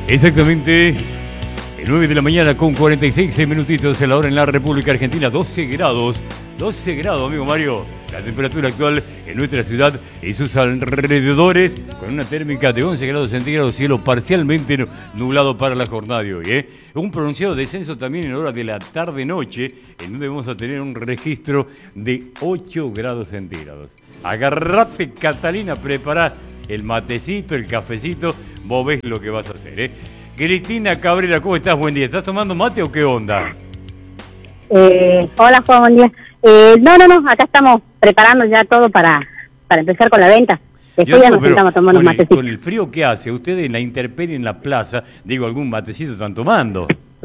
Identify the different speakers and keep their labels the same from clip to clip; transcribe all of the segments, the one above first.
Speaker 1: Exactamente, 9 de la mañana con 46 minutitos en la hora en la República Argentina, 12 grados, amigo Mario, la temperatura actual en nuestra ciudad y sus alrededores, con una térmica de 11 grados centígrados, cielo parcialmente nublado para la jornada de hoy. Un pronunciado descenso también en hora de la tarde-noche, en donde vamos a tener un registro de 8 grados centígrados. Agarrate, Catalina, prepara el matecito, el cafecito, vos ves lo que vas a hacer, Cristina Cabrera, ¿cómo estás? Buen día. ¿Estás tomando mate o qué onda?
Speaker 2: Hola, Juan, buen día. No, acá estamos preparando ya todo para empezar con la venta. Después ya nos sentamos a tomar unos matecitos.
Speaker 1: Con el frío que hace, ustedes en la intemperie en la plaza, digo, algún matecito están tomando.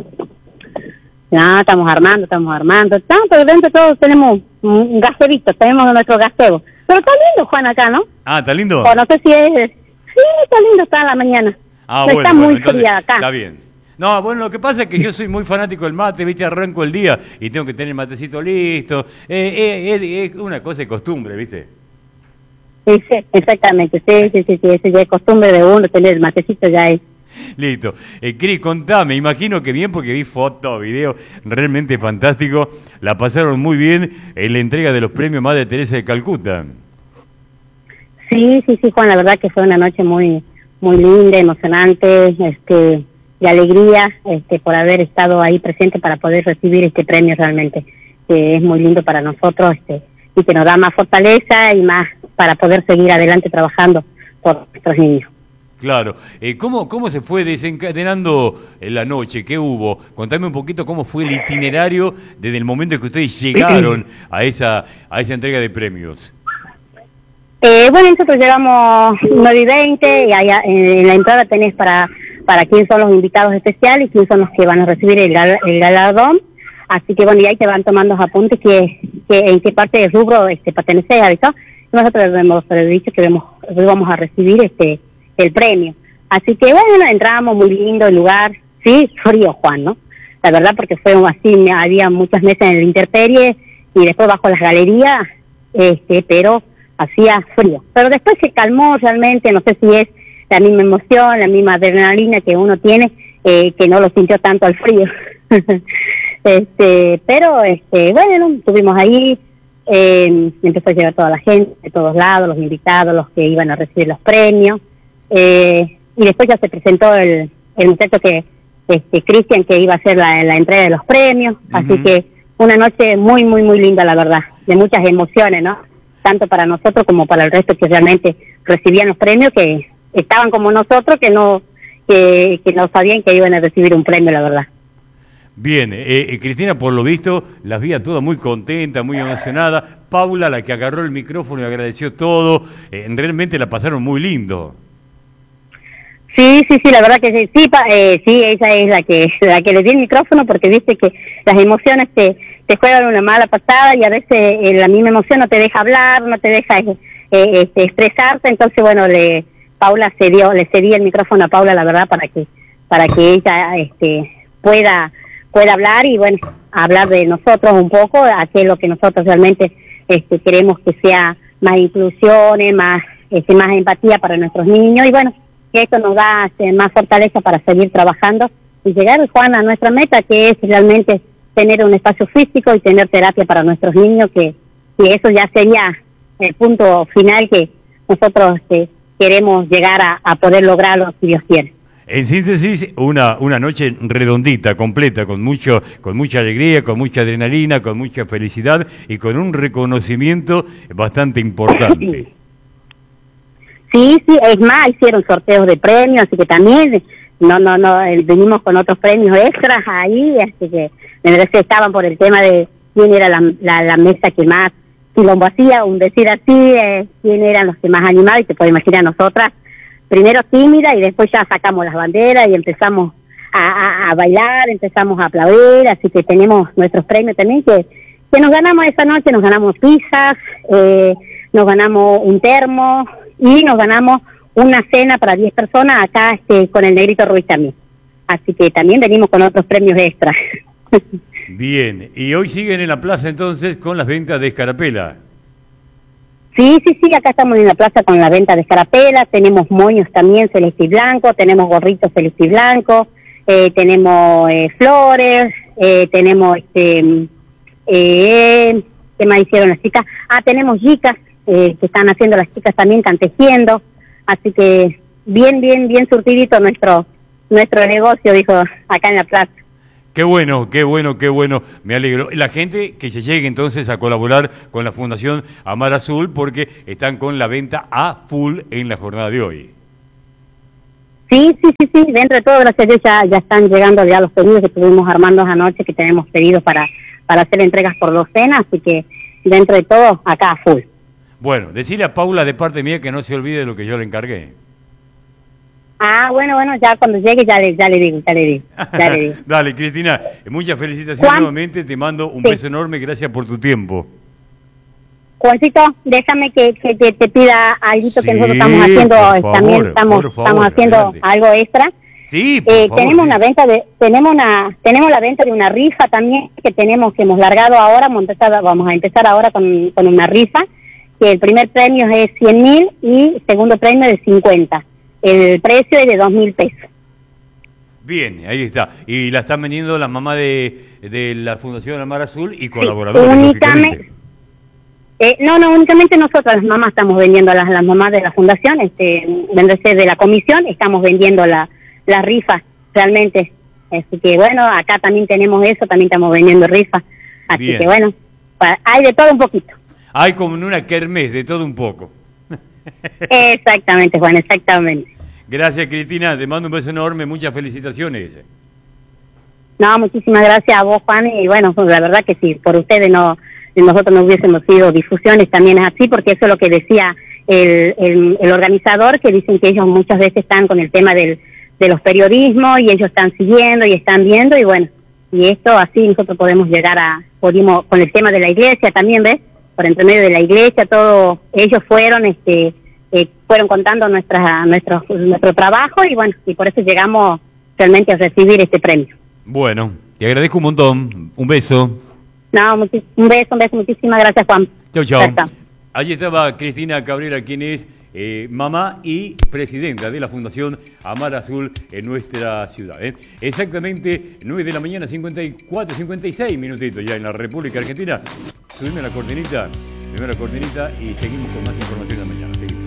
Speaker 2: No, estamos armando. Pero dentro de todo tenemos un gazebito, tenemos nuestro gazebo. Pero está lindo, Juan, acá, ¿no?
Speaker 1: Ah, ¿está lindo?
Speaker 2: O no sé si es... Sí, está lindo, está en la mañana.
Speaker 1: Ah,
Speaker 2: no
Speaker 1: bueno,
Speaker 2: está muy fría acá.
Speaker 1: Está bien. No, bueno, lo que pasa es que yo soy muy fanático del mate, viste, arranco el día y tengo que tener el matecito listo. Es una cosa de costumbre, viste.
Speaker 2: Sí, exactamente, sí, eso ya es costumbre de uno, tener el matecito ya es.
Speaker 1: Listo. Cris, contame, imagino que bien porque vi fotos, videos, realmente fantástico. La pasaron muy bien en la entrega de los premios Madre Teresa de Calcuta.
Speaker 2: Sí, Juan, la verdad que fue una noche muy linda, emocionante, de alegría, por haber estado ahí presente para poder recibir este premio realmente, que es muy lindo para nosotros, y que nos da más fortaleza y más para poder seguir adelante trabajando por nuestros niños.
Speaker 1: Claro. ¿Cómo se fue desencadenando la noche? ¿Qué hubo? Contame un poquito cómo fue el itinerario desde el momento en que ustedes llegaron a esa entrega de premios.
Speaker 2: Bueno, nosotros llegamos 9:20 y allá en la entrada tenés para quién son los invitados especiales y quién son los que van a recibir el galardón. Así que bueno, y ahí te van tomando apuntes que en qué parte del rubro pertenece a eso. Nosotros hemos dicho que vamos a recibir el premio. Así que bueno, entramos, muy lindo el lugar. Sí, frío, Juan, ¿no? La verdad, porque fue así, había muchas mesas en la intemperie y después bajo las galerías, pero hacía frío. Pero después se calmó realmente, no sé si es la misma emoción, la misma adrenalina que uno tiene, que no lo sintió tanto al frío. Pero bueno, estuvimos ahí, empezó a llegar toda la gente de todos lados, los invitados, los que iban a recibir los premios, y después ya se presentó el muchacho que Cristian, que iba a hacer la entrega de los premios. Así que una noche muy linda, la verdad, de muchas emociones, ¿no? Tanto para nosotros como para el resto que realmente recibían los premios, que estaban como nosotros, que no sabían que iban a recibir un premio, la verdad.
Speaker 1: Bien, Cristina, por lo visto, las vi a todas muy contentas, muy emocionadas. Paula, la que agarró el micrófono y agradeció todo, realmente la pasaron muy lindo.
Speaker 2: Sí, la verdad que sí, ella es la que le dio el micrófono, porque viste que las emociones te juegan una mala pasada y a veces la misma emoción no te deja hablar, no te deja expresarte. Entonces bueno, le cedí el micrófono a Paula, la verdad, para que ella pueda hablar y bueno, hablar de nosotros un poco, a qué es lo que nosotros realmente queremos que sea más inclusiones, más empatía para nuestros niños, y bueno, que esto nos da más fortaleza para seguir trabajando y llegar, Juan, a nuestra meta, que es realmente tener un espacio físico y tener terapia para nuestros niños, que eso ya sería el punto final que nosotros queremos llegar a poder lograrlo, si Dios quiere.
Speaker 1: En síntesis, una noche redondita, completa, con mucha alegría, con mucha adrenalina, con mucha felicidad y con un reconocimiento bastante importante.
Speaker 2: Sí, es más, hicieron sorteos de premios, así que también venimos con otros premios extras ahí, así que estaban por el tema de quién era la mesa que más quilombo hacía, decir así, quién eran los que más animaban, y te puedes imaginar, nosotras primero tímida y después ya sacamos las banderas y empezamos a bailar, empezamos a aplaudir, así que tenemos nuestros premios también que nos ganamos esa noche. Nos ganamos pizzas, nos ganamos un termo y nos ganamos una cena para 10 personas acá con el Negrito Ruiz también. Así que también venimos con otros premios extras.
Speaker 1: Bien, y hoy siguen en la plaza entonces con las ventas de escarapela.
Speaker 2: Sí, sí, sí, acá estamos en la plaza con la venta de escarapela, tenemos moños también celeste y blanco, tenemos gorritos celeste y blanco, tenemos flores, tenemos, ¿qué más hicieron las chicas? Tenemos yicas, que están haciendo las chicas también, están tejiendo, así que bien, bien, bien surtidito nuestro negocio, dijo, acá en la plaza.
Speaker 1: Qué bueno, qué bueno, qué bueno, me alegro. La gente que se llegue entonces a colaborar con la Fundación Amar Azul porque están con la venta a full en la jornada de hoy.
Speaker 2: Sí, sí, sí, sí, dentro de todo, gracias a Dios, ya están llegando ya los pedidos que estuvimos armando anoche, que tenemos pedidos para hacer entregas por docena, así que dentro de todo, acá a full.
Speaker 1: Bueno, decirle a Paula de parte mía que no se olvide de lo que yo le encargué.
Speaker 2: Bueno, ya cuando llegue ya le digo.
Speaker 1: Dale, Cristina, muchas felicitaciones nuevamente, te mando un beso enorme, gracias por tu tiempo.
Speaker 2: Juancito, déjame que te pida algo que nosotros estamos haciendo, también estamos haciendo adelante. Algo extra.
Speaker 1: Sí, por favor,
Speaker 2: tenemos una venta tenemos la venta de una rifa también que hemos largado ahora, vamos a empezar ahora con una rifa, que el primer premio es 100.000 y segundo premio de 50. El precio es de 2.000 pesos.
Speaker 1: Bien, ahí está. Y la están vendiendo las mamás de la Fundación Amar Azul y colaboradores.
Speaker 2: Sí, únicamente. No, únicamente nosotros las mamás estamos vendiendo a las mamás de la fundación, de la comisión, estamos vendiendo las rifas realmente. Así que bueno, acá también tenemos eso, también estamos vendiendo rifas. Así bien. Que bueno, hay de todo un poquito.
Speaker 1: Hay como en una kermés, de todo un poco.
Speaker 2: Exactamente, Juan, exactamente.
Speaker 1: Gracias, Cristina, te mando un beso enorme, muchas felicitaciones.
Speaker 2: No, muchísimas gracias a vos, Juan, y bueno, la verdad que si por ustedes nosotros no hubiésemos sido difusiones, también es así, porque eso es lo que decía el organizador, que dicen que ellos muchas veces están con el tema de los periodismos, y ellos están siguiendo y están viendo, y bueno, y esto así nosotros podemos llegar pudimos con el tema de la iglesia también, ¿ves? Por entre medio de la iglesia, todo, ellos fueron fueron contando nuestro trabajo, y bueno, y por eso llegamos realmente a recibir este premio.
Speaker 1: Bueno, te agradezco un montón, un beso.
Speaker 2: No, un beso, muchísimas gracias, Juan.
Speaker 1: Chau. Allí estaba Cristina Cabrera, quien es mamá y presidenta de la Fundación Amar Azul en nuestra ciudad. Exactamente 9 de la mañana, 56 minutitos ya en la República Argentina. Subime la cortinita y seguimos con más información de la mañana. Seguimos.